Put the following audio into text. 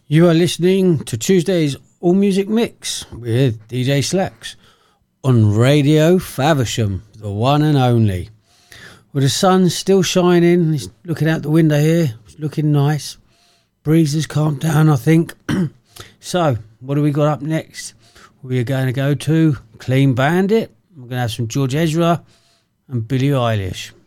You are listening to Tuesday's All Music Mix with DJ Slacks on Radio Faversham, the one and only. Well, the sun's still shining. It's looking out the window here. It's looking nice. Breeze has calmed down, I think. So, what do we got up next? We are going to go to Clean Bandit. We're going to have some George Ezra and Billie Eilish.